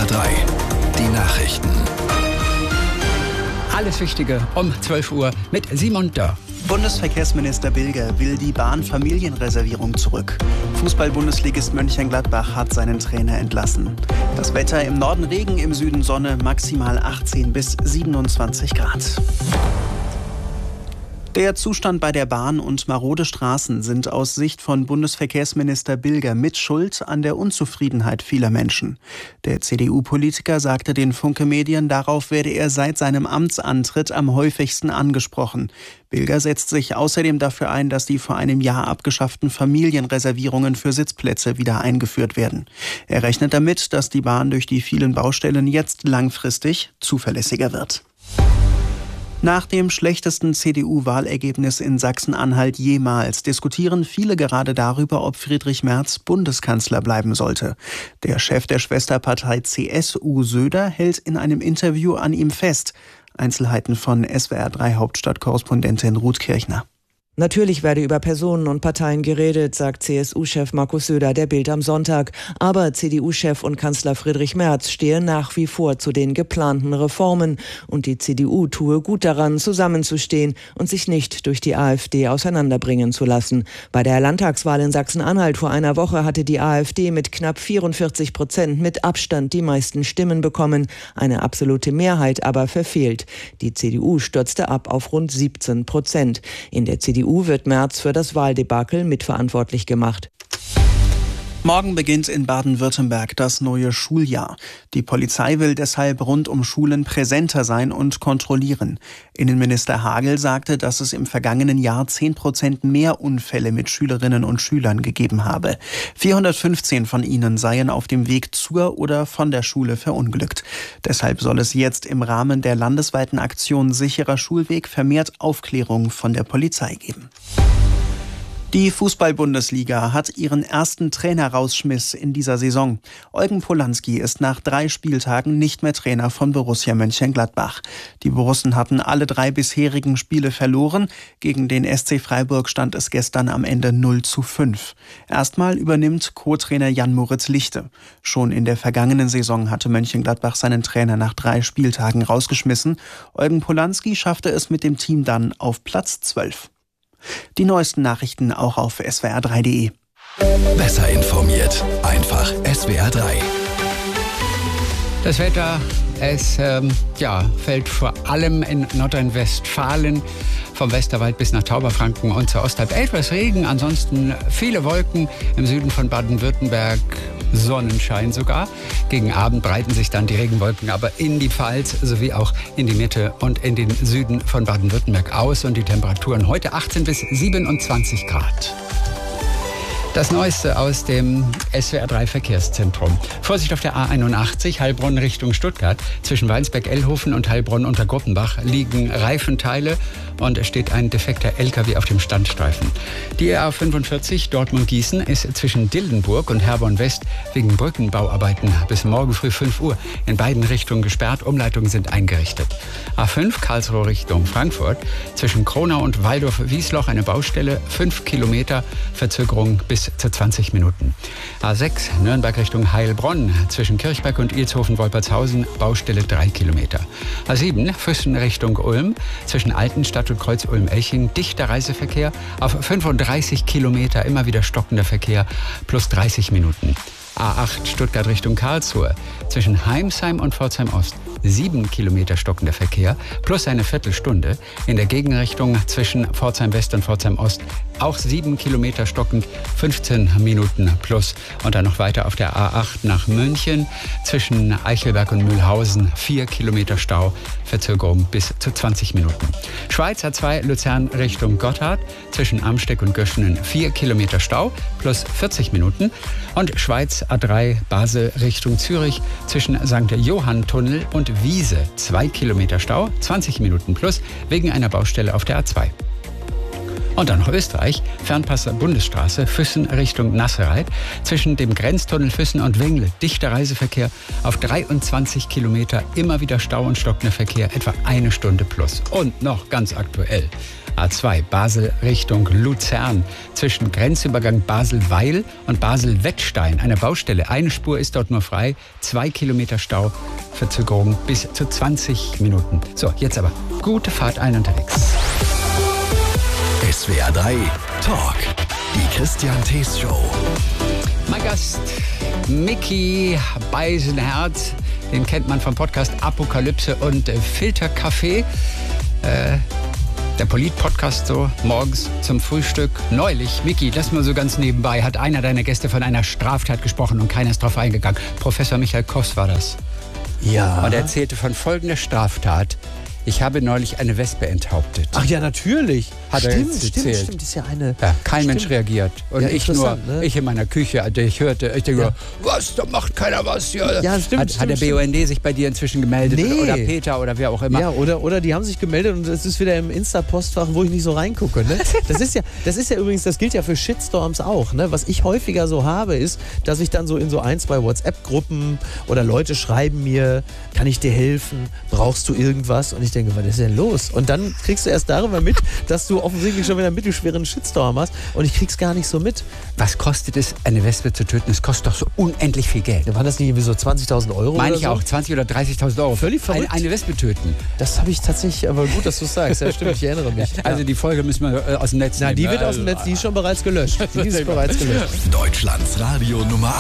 3, die Nachrichten. Alles Wichtige um 12 Uhr mit Simon Dörr. Bundesverkehrsminister Bilger will die Bahnfamilienreservierung zurück. Fußball-Bundesligist Mönchengladbach hat seinen Trainer entlassen. Das Wetter: im Norden Regen, im Süden Sonne, maximal 18 bis 27 Grad. Der Zustand bei der Bahn und marode Straßen sind aus Sicht von Bundesverkehrsminister Bilger Mitschuld an der Unzufriedenheit vieler Menschen. Der CDU-Politiker sagte den Funke-Medien, darauf werde er seit seinem Amtsantritt am häufigsten angesprochen. Bilger setzt sich außerdem dafür ein, dass die vor einem Jahr abgeschafften Familienreservierungen für Sitzplätze wieder eingeführt werden. Er rechnet damit, dass die Bahn durch die vielen Baustellen jetzt langfristig zuverlässiger wird. Nach dem schlechtesten CDU-Wahlergebnis in Sachsen-Anhalt jemals diskutieren viele gerade darüber, ob Friedrich Merz Bundeskanzler bleiben sollte. Der Chef der Schwesterpartei CSU, Söder, hält in einem Interview an ihm fest. Einzelheiten von SWR3 Hauptstadtkorrespondentin Ruth Kirchner. Natürlich werde über Personen und Parteien geredet, sagt CSU-Chef Markus Söder der Bild am Sonntag. Aber CDU-Chef und Kanzler Friedrich Merz stehe nach wie vor zu den geplanten Reformen. Und die CDU tue gut daran, zusammenzustehen und sich nicht durch die AfD auseinanderbringen zu lassen. Bei der Landtagswahl in Sachsen-Anhalt vor einer Woche hatte die AfD mit knapp 44% mit Abstand die meisten Stimmen bekommen. Eine absolute Mehrheit aber verfehlt. Die CDU stürzte ab auf rund 17%. In der CDU wird Merz für das Wahldebakel mitverantwortlich gemacht. Morgen beginnt in Baden-Württemberg das neue Schuljahr. Die Polizei will deshalb rund um Schulen präsenter sein und kontrollieren. Innenminister Hagel sagte, dass es im vergangenen Jahr 10% mehr Unfälle mit Schülerinnen und Schülern gegeben habe. 415 von ihnen seien auf dem Weg zur oder von der Schule verunglückt. Deshalb soll es jetzt im Rahmen der landesweiten Aktion Sicherer Schulweg vermehrt Aufklärung von der Polizei geben. Die Fußball-Bundesliga hat ihren ersten Trainerausschmiss in dieser Saison. Eugen Polanski ist nach 3 Spieltagen nicht mehr Trainer von Borussia Mönchengladbach. Die Borussen hatten alle 3 bisherigen Spiele verloren. Gegen den SC Freiburg stand es gestern am Ende 0:5. Erstmal übernimmt Co-Trainer Jan-Moritz Lichte. Schon in der vergangenen Saison hatte Mönchengladbach seinen Trainer nach 3 Spieltagen rausgeschmissen. Eugen Polanski schaffte es mit dem Team dann auf Platz 12. Die neuesten Nachrichten auch auf swr3.de. Besser informiert, einfach SWR3. Das Wetter, es fällt vor allem in Nordrhein-Westfalen vom Westerwald bis nach Tauberfranken und zur Ostalb etwas Regen, ansonsten viele Wolken, im Süden von Baden-Württemberg Sonnenschein sogar. Gegen Abend breiten sich dann die Regenwolken aber in die Pfalz sowie auch in die Mitte und in den Süden von Baden-Württemberg aus und die Temperaturen heute 18 bis 27 Grad. Das Neueste aus dem SWR3 Verkehrszentrum. Vorsicht auf der A81 Heilbronn Richtung Stuttgart. Zwischen Weinsberg-Ellhofen und Heilbronn unter Gruppenbach liegen Reifenteile und es steht ein defekter LKW auf dem Standstreifen. Die A45 Dortmund-Gießen ist zwischen Dillenburg und Herborn-West wegen Brückenbauarbeiten bis morgen früh 5 Uhr in beiden Richtungen gesperrt. Umleitungen sind eingerichtet. A5 Karlsruhe Richtung Frankfurt. Zwischen Kronau und Waldorf-Wiesloch eine Baustelle. 5 Kilometer Verzögerung bis zu 20 Minuten. A6 Nürnberg Richtung Heilbronn. Zwischen Kirchberg und Ilshofen-Wolpertshausen Baustelle 3 Kilometer. A7 Füssen Richtung Ulm. Zwischen Altenstadt und Kreuz Ulm-Elching dichter Reiseverkehr. Auf 35 Kilometer immer wieder stockender Verkehr plus 30 Minuten. A8 Stuttgart Richtung Karlsruhe. Zwischen Heimsheim und Pforzheim-Ost 7 Kilometer stockender Verkehr plus eine Viertelstunde. In der Gegenrichtung zwischen Pforzheim-West und Pforzheim-Ost auch 7 Kilometer stockend, 15 Minuten plus. Und dann noch weiter auf der A8 nach München. Zwischen Eichelberg und Mühlhausen 4 Kilometer Stau, Verzögerung bis zu 20 Minuten. Schweiz A2 Luzern Richtung Gotthard. Zwischen Amsteck und Göschenen 4 Kilometer Stau plus 40 Minuten. Und Schweiz A3 Basel Richtung Zürich zwischen St. Johann-Tunnel und Wiese 2 Kilometer Stau, 20 Minuten plus, wegen einer Baustelle auf der A2. Und dann noch Österreich, Fernpass Bundesstraße, Füssen Richtung Nassereit, zwischen dem Grenztunnel Füssen und Wengle. Dichter Reiseverkehr auf 23 Kilometer, immer wieder Stau und stockender Verkehr, etwa 1 Stunde plus. Und noch ganz aktuell, A2 Basel Richtung Luzern, zwischen Grenzübergang Basel-Weil und Basel-Wettstein, eine Baustelle. Eine Spur ist dort nur frei, 2 Kilometer Stau, Verzögerung bis zu 20 Minuten. So, jetzt aber gute Fahrt allen unterwegs. SWR 3 Talk. Die Christian Thees Show. Mein Gast, Micky Beisenherz, den kennt man vom Podcast Apokalypse und Filterkaffee. Der Polit-Podcast so morgens zum Frühstück. Neulich, Micky, das mal so ganz nebenbei, hat einer deiner Gäste von einer Straftat gesprochen und keiner ist drauf eingegangen. Professor Michael Koss war das. Ja. Und er erzählte von folgender Straftat. Ich habe neulich eine Wespe enthauptet. Ach ja, natürlich. Hat er jetzt erzählt. Stimmt, ist ja eine... Ja, kein Mensch reagiert. Und Ja, ich nur, ne? ich in meiner Küche, ich denke nur, was, da macht keiner was hier. Ja, stimmt. Hat der BUND sich bei dir inzwischen gemeldet? Nee. Oder Peter oder wer auch immer? Ja, oder die haben sich gemeldet und es ist wieder im Insta-Postfach, wo ich nicht so reingucke. Ne? Das ist ja übrigens, das gilt ja für Shitstorms auch. Ne? Was ich häufiger so habe, ist, dass ich dann so in so 1, 2 WhatsApp-Gruppen oder Leute schreiben mir, kann ich dir helfen? Brauchst du irgendwas? Und ich denke, was ist denn los? Und dann kriegst du erst darüber mit, dass du offensichtlich schon wieder einen mittelschweren Shitstorm hast und ich krieg's gar nicht so mit. Was kostet es, eine Wespe zu töten? Es kostet doch so unendlich viel Geld. Ja, waren das nicht irgendwie so 20.000 Euro Meine oder ich so? auch, 20.000 oder 30.000 Euro. Völlig verrückt. Eine Wespe töten. Das habe ich tatsächlich, aber gut, dass du es sagst. Ja, stimmt, ich erinnere mich. Also die Folge müssen wir aus dem Netz nehmen. Die wird aus dem Netz, die ist schon bereits gelöscht. Die ist bereits gelöscht. Deutschlands Radio Nummer